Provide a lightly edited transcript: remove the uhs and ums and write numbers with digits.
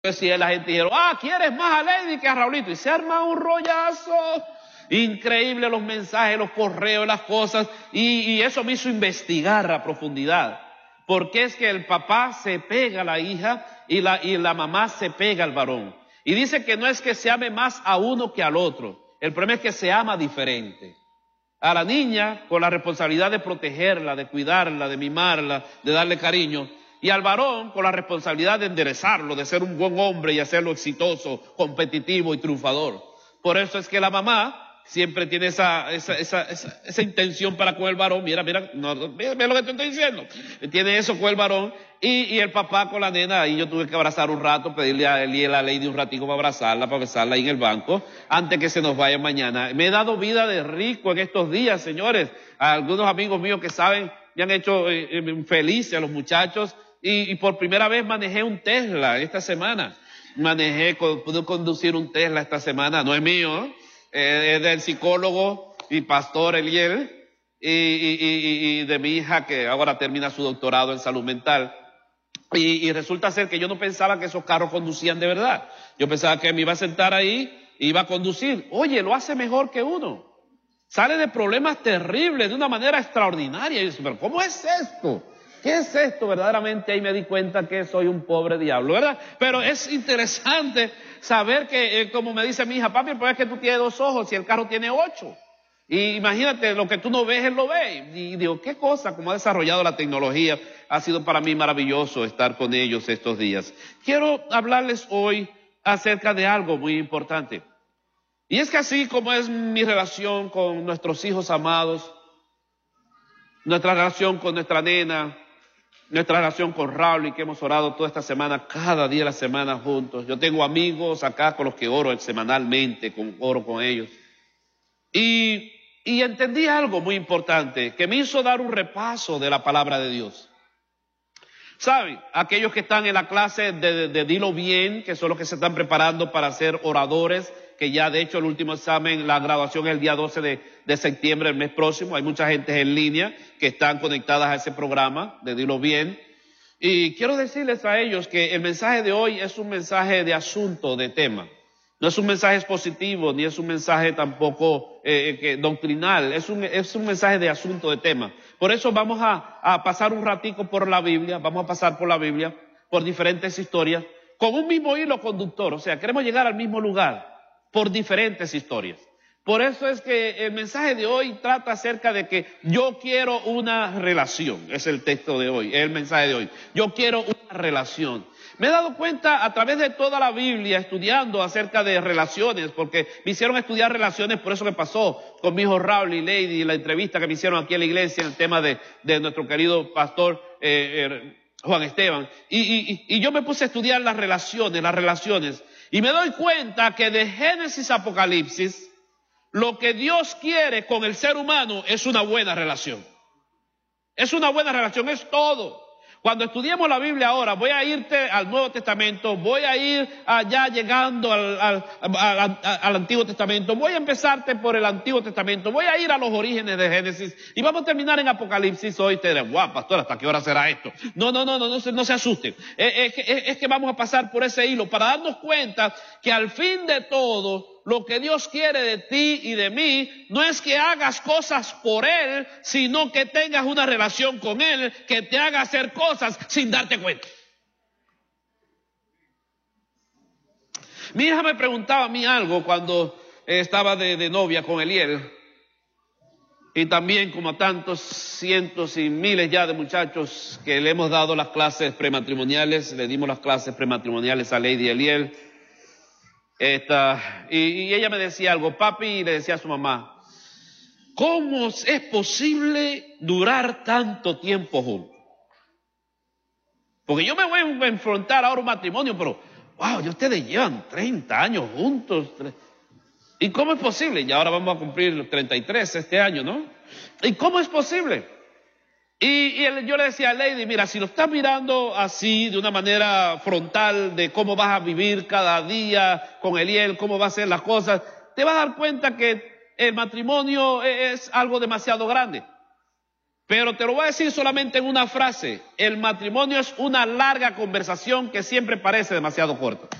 decía la gente, dijeron, ¿quieres más a Lady que a Raulito? Y se arma un rollazo increíble, los mensajes, los correos, las cosas, y eso me hizo investigar a profundidad. Porque es que el papá se pega a la hija y la mamá se pega al varón. Y dice que no es que se ame más a uno que al otro. El problema es que se ama diferente. A la niña con la responsabilidad de protegerla, de cuidarla, de mimarla, de darle cariño. Y al varón con la responsabilidad de enderezarlo, de ser un buen hombre y hacerlo exitoso, competitivo y triunfador. Por eso es que la mamá siempre tiene esa intención para con el varón. Mira lo que te estoy diciendo. Tiene eso con el varón. Y el papá con la nena, ahí yo tuve que abrazar un rato, pedirle a él y a la Lady un ratico para besarla ahí en el banco, antes que se nos vaya mañana. Me he dado vida de rico en estos días, señores. A algunos amigos míos que saben, me han hecho felices a los muchachos. Y por primera vez manejé un Tesla esta semana. Pude conducir un Tesla esta semana. No es mío, ¿eh? Es del psicólogo y pastor Eliel y de mi hija que ahora termina su doctorado en salud mental. Y resulta ser que yo no pensaba que esos carros conducían de verdad. Yo pensaba que me iba a sentar ahí y iba a conducir. Oye, lo hace mejor que uno. Sale de problemas terribles de una manera extraordinaria. Y yo digo, pero ¿cómo es esto? ¿Qué es esto? Verdaderamente ahí me di cuenta que soy un pobre diablo, ¿verdad? Pero es interesante saber que, como me dice mi hija, papi, pues es que tú tienes 2 ojos y el carro tiene 8. Y imagínate, lo que tú no ves, él lo ve. Y digo, qué cosa, cómo ha desarrollado la tecnología. Ha sido para mí maravilloso estar con ellos estos días. Quiero hablarles hoy acerca de algo muy importante. Y es que así como es mi relación con nuestros hijos amados, nuestra relación con nuestra nena, nuestra relación con Raúl, y que hemos orado toda esta semana, cada día de la semana juntos. Yo tengo amigos acá con los que oro semanalmente, oro con ellos. Y entendí algo muy importante que me hizo dar un repaso de la palabra de Dios. ¿Saben? Aquellos que están en la clase de Dilo Bien, que son los que se están preparando para ser oradores, que ya de hecho el último examen, la graduación es el día 12 de septiembre, el mes próximo. Hay mucha gente en línea que están conectadas a ese programa de Dilo Bien. Y quiero decirles a ellos que el mensaje de hoy es un mensaje de asunto, de tema. No es un mensaje expositivo, ni es un mensaje tampoco doctrinal. Es un mensaje de asunto, de tema. Por eso vamos a pasar un ratico por la Biblia, vamos a pasar por la Biblia, por diferentes historias, con un mismo hilo conductor. O sea, queremos llegar al mismo lugar, por diferentes historias. Por eso es que el mensaje de hoy trata acerca de que yo quiero una relación. Es el texto de hoy, es el mensaje de hoy. Yo quiero una relación. Me he dado cuenta a través de toda la Biblia, estudiando acerca de relaciones, porque me hicieron estudiar relaciones, por eso me pasó con mi hijo Raúl y Lady, la entrevista que me hicieron aquí en la iglesia, en el tema de nuestro querido pastor Juan Esteban. Y yo me puse a estudiar las relaciones, y me doy cuenta que de Génesis a Apocalipsis, lo que Dios quiere con el ser humano es una buena relación. Es una buena relación, es todo. Cuando estudiemos la Biblia ahora, voy a irte al Nuevo Testamento, voy a ir allá llegando al Antiguo Testamento, voy a empezarte por el Antiguo Testamento, voy a ir a los orígenes de Génesis y vamos a terminar en Apocalipsis. Hoy te dirán, guau, pastor, ¿hasta qué hora será esto? No se asusten. Es que vamos a pasar por ese hilo para darnos cuenta que al fin de todo, lo que Dios quiere de ti y de mí no es que hagas cosas por Él, sino que tengas una relación con Él que te haga hacer cosas sin darte cuenta. Mi hija me preguntaba a mí algo cuando estaba de novia con Eliel, y también como a tantos cientos y miles ya de muchachos que le hemos dado las clases prematrimoniales, le dimos las clases prematrimoniales a Lady Eliel. Y ella me decía algo, papi, y le decía a su mamá, ¿cómo es posible durar tanto tiempo juntos? Porque yo me voy a enfrentar ahora un matrimonio, pero, wow, ustedes llevan 30 años juntos. ¿Y cómo es posible? Y ahora vamos a cumplir los 33 este año, ¿no? ¿Y cómo es posible? Yo le decía a Lady, mira, si lo estás mirando así, de una manera frontal, de cómo vas a vivir cada día con Eliel, cómo va a ser las cosas, te vas a dar cuenta que el matrimonio es algo demasiado grande. Pero te lo voy a decir solamente en una frase. El matrimonio es una larga conversación que siempre parece demasiado corta.